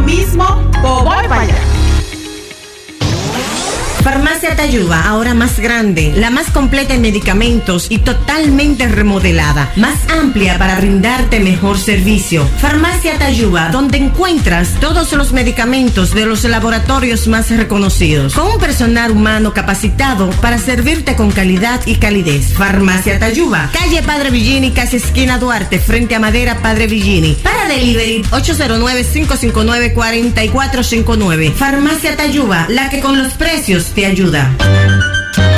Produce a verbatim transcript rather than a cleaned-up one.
mismo o voy para allá. Farmacia Tayuba, ahora más grande, la más completa en medicamentos y totalmente remodelada, más amplia para brindarte mejor servicio. Farmacia Tayuba, donde encuentras todos los medicamentos de los laboratorios más reconocidos, con un personal humano capacitado para servirte con calidad y calidez. Farmacia Tayuba, calle Padre Villini, casi esquina Duarte, frente a Madera Padre Villini. Para delivery, ocho cero nueve, cinco cinco nueve, cuatro cuatro cinco nueve. Farmacia Tayuba, la que con los precios te ayuda.